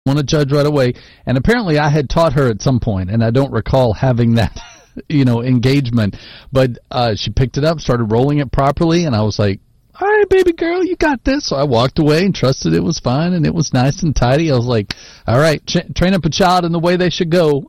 want to judge right away. And apparently I had taught her at some point, and I don't recall having that, engagement. But she picked it up, started rolling it properly, and I was like, all right, baby girl, you got this. So I walked away and trusted it was fine, and it was nice and tidy. I was like, all right, train up a child in the way they should go.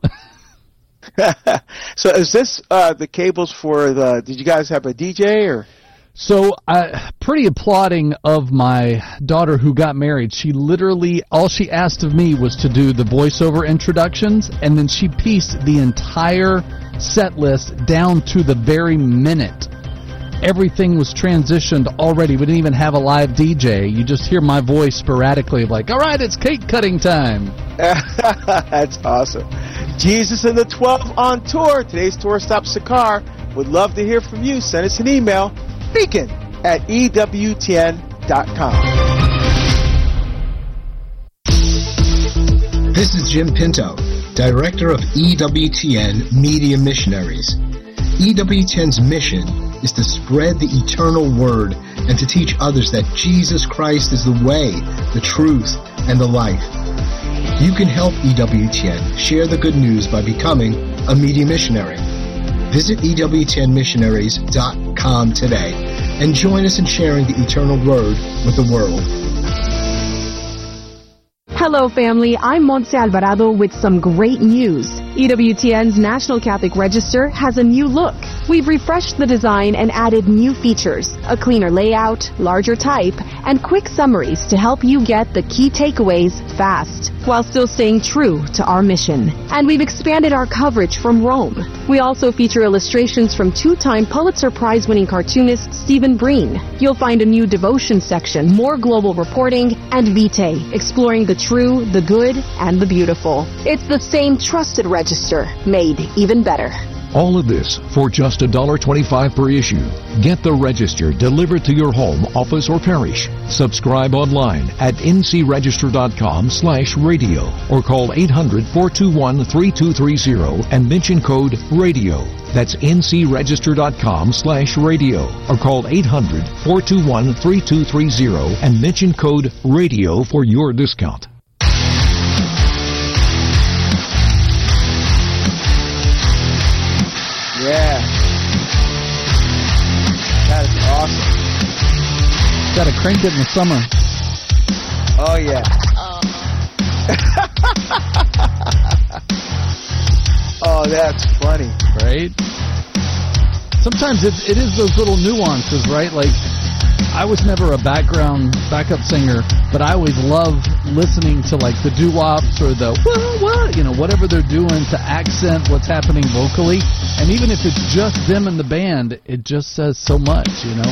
So is this the cables for did you guys have a DJ or? So, pretty applauding of my daughter who got married. She literally, all she asked of me was to do the voiceover introductions, and then she pieced the entire set list down to the very minute. Everything was transitioned already. We didn't even have a live DJ. You just hear my voice sporadically of like, all right, it's cake cutting time. That's awesome. Jesus and the 12 on tour. Today's tour stop, Sychar. Would love to hear from you. Send us an email. Beacon@EWTN.com. This is Jim Pinto, Director of EWTN Media Missionaries. EWTN's mission is to spread the eternal word and to teach others that Jesus Christ is the way, the truth, and the life. You can help EWTN share the good news by becoming a media missionary. Visit EWTNmissionaries.com today and join us in sharing the eternal word with the world. Hello, family. I'm Montse Alvarado with some great news. EWTN's National Catholic Register has a new look. We've refreshed the design and added new features, a cleaner layout, larger type, and quick summaries to help you get the key takeaways fast, while still staying true to our mission. And we've expanded our coverage from Rome. We also feature illustrations from two-time Pulitzer Prize-winning cartoonist Stephen Breen. You'll find a new devotion section, more global reporting, and Vitae, exploring the true, the good, and the beautiful. It's the same trusted register, made even better. All of this for just $1.25 per issue. Get the Register delivered to your home, office, or parish. Subscribe online at ncregister.com/radio or call 800-421-3230 and mention code RADIO. That's ncregister.com/radio or call 800-421-3230 and mention code RADIO for your discount. Yeah. That is awesome. Got to crank it in the summer. Oh, yeah. Oh, that's funny. Right? Sometimes it is those little nuances, right? Like, I was never a backup singer, but I always loved listening to like the doo-wops or the whatever they're doing to accent what's happening vocally. And even if it's just them and the band, it just says so much,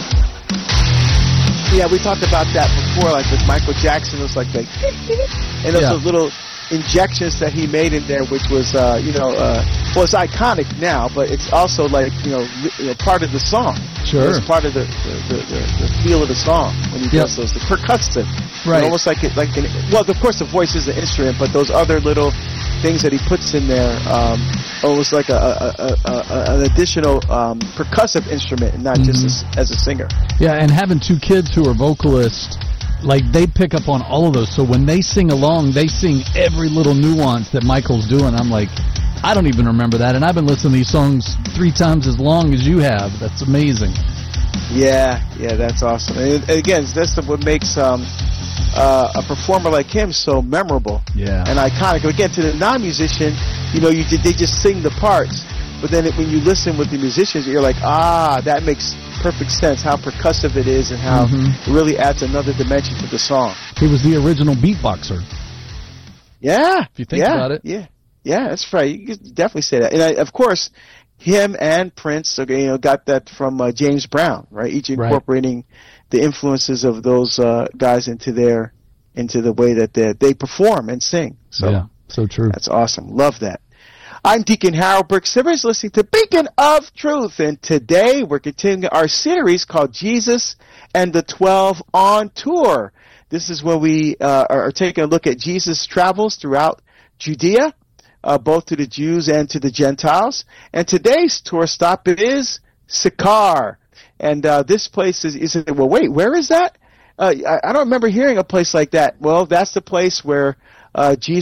Yeah, we talked about that before, like with Michael Jackson, it was like and those little injections that he made in there, which was, it's iconic now, but it's also like, part of the song. Sure. It's part of the feel of the song when he does those, the percussive. Right. Almost like of course the voice is the instrument, but those other little things that he puts in there, almost like an additional percussive instrument, and not just as a singer. Yeah, and having two kids who are vocalists, like they pick up on all of those. So when they sing along, they sing every little nuance that Michael's doing. I'm like, I don't even remember that, and I've been listening to these songs 3 times as long as you have. That's amazing. Yeah, that's awesome. And again, that's what makes a performer like him so memorable and iconic. Again, to the non-musician, they just sing the parts, but then when you listen with the musicians, you're like, that makes perfect sense, how percussive it is and how it really adds another dimension to the song. He was the original beatboxer. Yeah. If you think about it. Yeah, that's right. You could definitely say that. And of course, him and Prince, got that from James Brown, right? Each incorporating the influences of those guys into the way that they perform and sing. So, yeah, so true. That's awesome. Love that. I'm Deacon Harold Burke-Sivers, listening to Beacon of Truth, and today we're continuing our series called Jesus and the 12 on Tour. This is where we are taking a look at Jesus' travels throughout Judea, both to the Jews and to the Gentiles. And today's tour stop is Sychar. And this place wait, where is that? I don't remember hearing a place like that. Well, that's the place where Jesus